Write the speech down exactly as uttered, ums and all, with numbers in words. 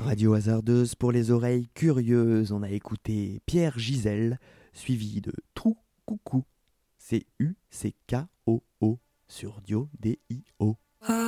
Radio hasardeuse pour les oreilles curieuses. On a écouté Pierre Gisèle, suivi de Trou Coucou. C U C K O O sur Dio D I O.